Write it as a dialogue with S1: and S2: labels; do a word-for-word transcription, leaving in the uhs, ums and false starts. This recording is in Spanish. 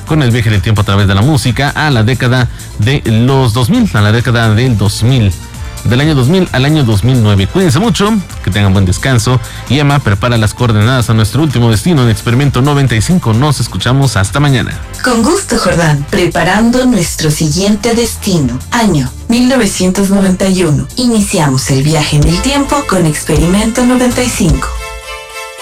S1: con el viaje del tiempo a través de la música a la década de los dos mil, a la década del dos mil. Del año dos mil al año dos mil nueve. Cuídense mucho, que tengan buen descanso. Y Emma prepara las coordenadas a nuestro último destino en Experimento noventa y cinco. Nos escuchamos hasta mañana.
S2: Con gusto, Jordán. Preparando nuestro siguiente destino. Año mil novecientos noventa y uno. Iniciamos el viaje en el tiempo con Experimento noventa y cinco.